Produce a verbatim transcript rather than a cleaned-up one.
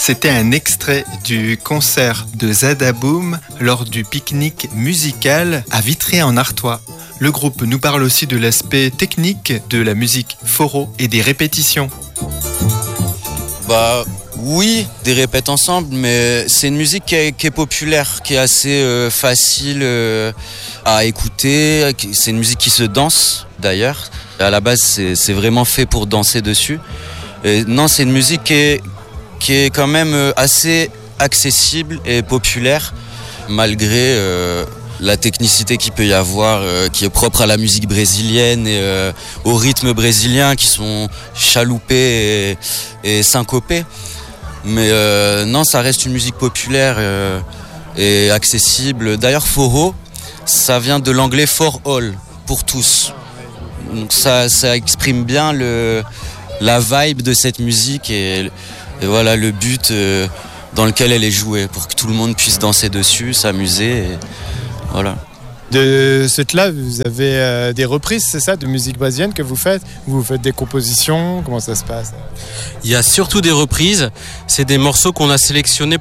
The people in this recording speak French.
C'était un extrait du concert de Zadaboum lors du pique-nique musical à Vitry-en-Artois. Le groupe nous parle aussi de l'aspect technique de la musique foro et des répétitions. Bah oui, des répètes ensemble, mais c'est une musique qui est, qui est populaire, qui est assez euh, facile euh, à écouter. C'est une musique qui se danse d'ailleurs. À la base, c'est, c'est vraiment fait pour danser dessus. Et non, c'est une musique qui est, qui est quand même assez accessible et populaire, malgré euh, la technicité qu'il peut y avoir, euh, qui est propre à la musique brésilienne et euh, au rythme brésilien, qui sont chaloupés et, et syncopés. Mais euh, non, ça reste une musique populaire euh, et accessible. D'ailleurs, foro, ça vient de l'anglais for all, pour tous. Donc ça, ça exprime bien le, la vibe de cette musique et, et voilà le but euh, dans lequel elle est jouée, pour que tout le monde puisse danser dessus, s'amuser. Et voilà. De cette là, vous avez euh, des reprises, c'est ça, de musique brésilienne que vous faites? Vous faites des compositions? Comment ça se passe? Il y a surtout des reprises. C'est des morceaux qu'on a sélectionnés